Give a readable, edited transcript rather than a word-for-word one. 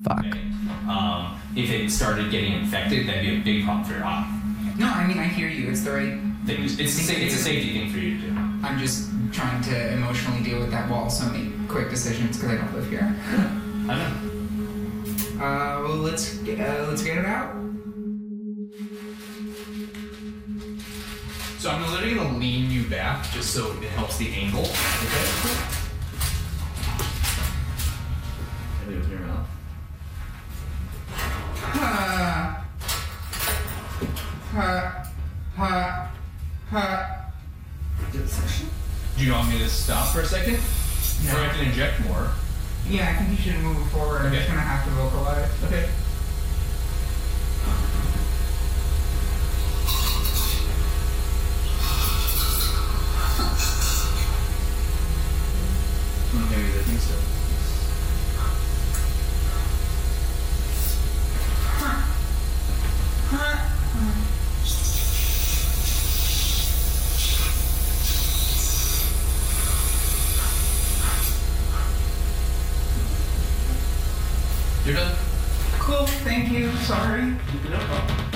Fuck. Okay. If it started getting infected, that'd be a big problem for your op. No, I mean, I hear you. It's the right It's a safety thing for you to do. I'm just trying to emotionally deal with that wall, so make quick decisions because I don't live here. I know. Well, let's get it out. So I'm literally gonna lean you back just so it helps the angle. Okay. And open your mouth. Do you want me to stop for a second? No. Or I can inject more. Yeah, I think you should move forward. I'm just gonna have to vocalize. Okay. Maybe I think so. You're done. Cool, thank you. Sorry. No problem.